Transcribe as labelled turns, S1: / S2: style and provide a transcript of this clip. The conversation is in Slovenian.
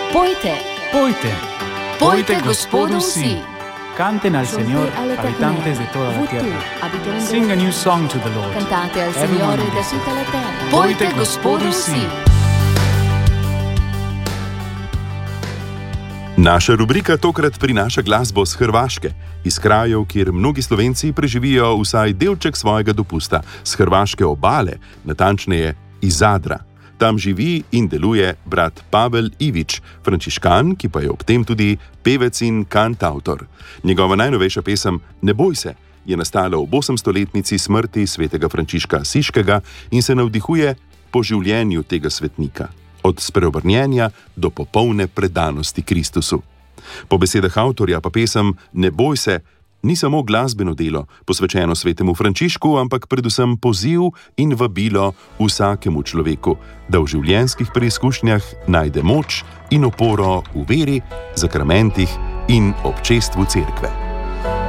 S1: Pojte,
S2: Pojte,
S1: pojte Gospodu vsi.
S2: canten al Señor, habitantes de toda la tierra. Sing a new song to the Lord.
S1: Cantate al
S2: Everyone
S1: Signore da
S2: listen.
S1: tutta la terra.
S2: Pojte Gospodu vsi.
S3: Naša rubrika tokrat prinaša glasbo z Hrvaške, iz krajev, kjer mnogi Slovenci preživijo vsaj delček svojega dopusta, z hrvaške obale, natančneje iz Zadra. Tam živi in deluje brat Pavel Ivić, frančiškan, ki pa je ob tem tudi pevec in kantavtor. Njegova najnovejša pesem Ne boj se je nastala ob 800-letnici smrti svetega Frančiška Asiškega in se navdihuje po življenju tega svetnika, od spreobrnjenja do popolne predanosti Kristusu. Po besedah avtorja pa pesem Ne boj se ni samo glasbeno delo, posvečeno svetemu Frančišku, ampak predvsem poziv in vabilo vsakemu človeku, da v življenjskih preizkušnjah najde moč in oporo v veri, zakramentih in občestvu cerkve.